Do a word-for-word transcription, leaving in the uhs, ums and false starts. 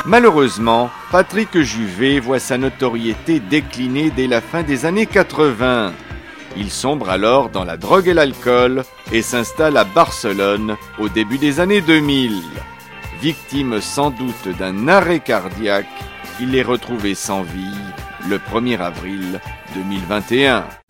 Malheureusement, Patrick Juvet voit sa notoriété décliner dès la fin des années quatre-vingts. Il sombre alors dans la drogue et l'alcool et s'installe à Barcelone au début des années deux mille. Victime sans doute d'un arrêt cardiaque, il est retrouvé sans vie le premier avril deux mille vingt et un.